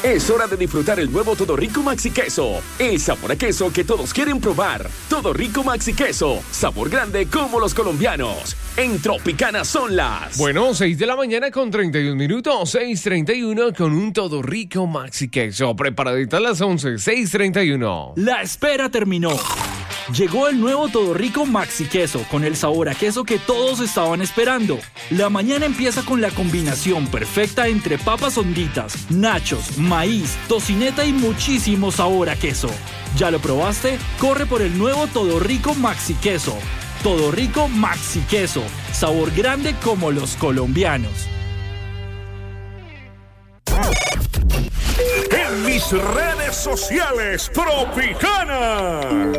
Es hora de disfrutar el nuevo Todo Rico Maxi Queso. El sabor a queso que todos quieren probar. Todo Rico Maxi Queso. Sabor grande como los colombianos. En Tropicana son las... Bueno, 6 de la mañana con 31 minutos. 6:31 con un Todo Rico Maxi Queso. Preparadita a las 11. 6:31. La espera terminó. Llegó el nuevo Todo Rico Maxi Queso con el sabor a queso que todos estaban esperando. La mañana empieza con la combinación perfecta entre papas honditas, nachos, maíz, tocineta y muchísimo sabor a queso. ¿Ya lo probaste? Corre por el nuevo Todo Rico Maxi Queso. Todo Rico Maxi Queso. Sabor grande como los colombianos. En mis redes sociales, Tropicana.